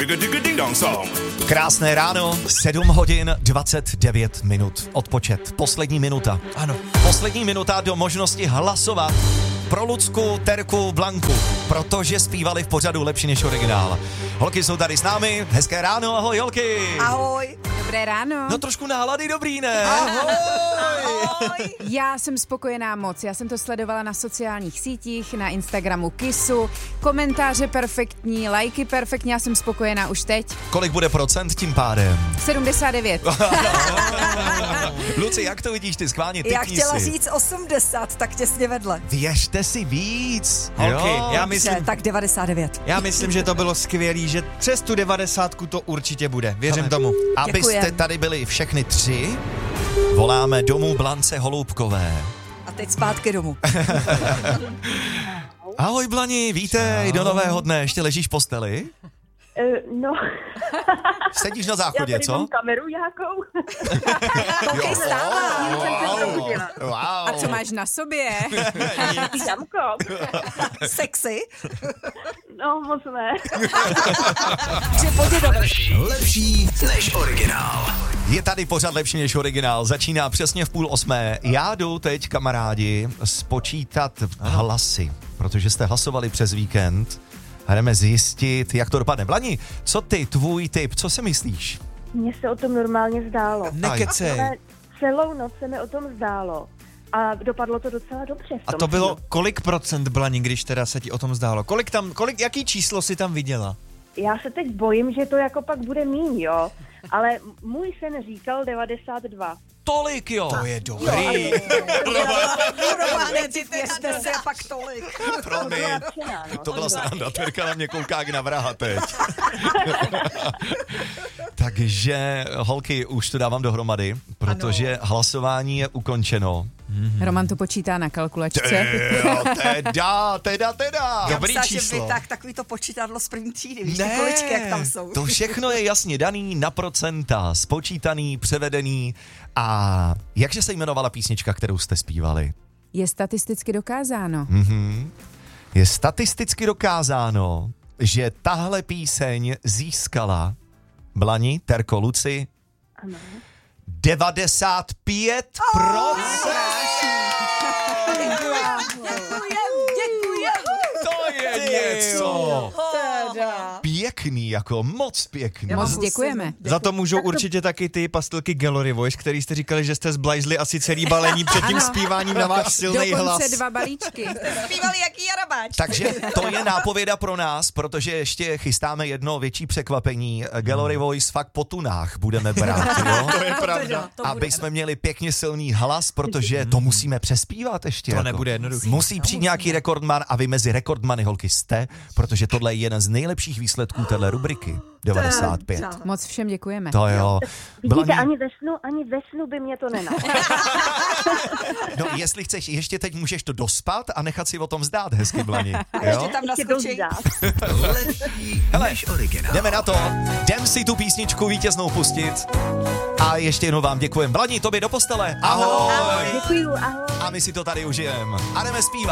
Krásné ráno, 7 hodin 29 minut. Odpočet, poslední minuta. Ano. Poslední minuta do možnosti hlasovat pro Lucku, Terku, Blanku, protože zpívali v pořadu Lepší než originál. Holky jsou tady s námi, hezké ráno, ahoj holky. Ahoj. Dobré ráno. No trošku nálady dobrý, ne? Ahoj. Já jsem spokojená moc. Já jsem to sledovala na sociálních sítích, na Instagramu Kissu. Komentáře perfektní, lajky perfektní, já jsem spokojená už teď. Kolik bude procent tím pádem? 79. Luci, jak to vidíš ty? Schválně typní Já chtěla si. říct 80, tak těsně vedle. Věřte si víc. Holky, Jo? Tak 99. Já myslím, že to bylo skvělý, že přes tu 90 to určitě bude. Věřím tomu. Abyste Děkujem. tady byli všechny tři, voláme domů Blance Holoubkové. A teď zpátky domů. Ahoj Blani, vítej do nového dne. Ještě ležíš v posteli? No, Sedíš na já záchodě, tady co? mám kameru nějakou. Koukej stála. Wow. A co máš na sobě? Jamko. Sexy. No, moc ne. Že podědové. Lepší než originál. Je tady pořád Lepší než originál. Začíná přesně v 7:30. Já jdu teď, kamarádi, spočítat hlasy, protože jste hlasovali přes víkend. A jdeme zjistit, jak to dopadne. Blani, co ty, tvůj tip, co si myslíš? Mně se o tom normálně zdálo. Nekecej. Ale celou noc se mi o tom zdálo. A dopadlo to docela dobře. A to bylo kolik procent, Blani, když teda se ti o tom zdálo? Jaký číslo si tam viděla? Já se teď bojím, že to jako pak bude míň, jo. Ale můj sen říkal 92. Tolik, jo. To je dobrý. Normálně ty věřte se pak tolik. Promiň. To byla sranda, Terka na mě kouká jak na vraha teď. Takže, holky, už to dávám dohromady, protože hlasování je ukončeno. Roman to počítá na kalkulačce. Teda. Dobrý Já myslím, číslo. že tak takový to počítadlo z první třídy, víš, ty količky, jak tam jsou. To všechno je jasně daný na procenta, spočítaný, převedený. A jakže se jmenovala písnička, kterou jste zpívali? Je statisticky dokázáno. Je statisticky dokázáno, že tahle píseň získala Blani, Terko, Luci 95%. To je něco. Pěkný, jako moc pěkný. Moc děkujeme. Za to můžou určitě taky ty pastilky Gallery Voice, který jste říkali, že jste zblajzli asi celý balení před tím Ano. zpíváním na váš silný hlas. Dokonce 2 balíčky. Zpívali jaký jarabáč. Takže to je nápověda pro nás, protože ještě chystáme jedno větší překvapení. Gallery Voice fakt po tunách budeme brát, jo? To je pravda. Aby jsme měli pěkně silný hlas, protože to musíme přespívat ještě. To nebude jednoduché. Musí přijít nějaký rekordman a vy mezi rekordmany, holky, jste, protože tohle je jeden z nejlepších výsledků téhle rubriky. 95. Moc všem děkujeme. To jo. Vidíte, ani ve snu by mě to nenapadlo. No, jestli chceš, ještě teď můžeš to dospat a nechat si o tom vzdát hezky, Blani. Ještě Jo? tam Ještě to naskočí. vzdát. Lepší než originál. Jdeme na to. Jdem si tu písničku vítěznou pustit. A ještě jednou vám děkujem. Blani, tobě do postele. Ahoj. Děkuju, ahoj. A my si to tady užijeme. A jdeme zpívat.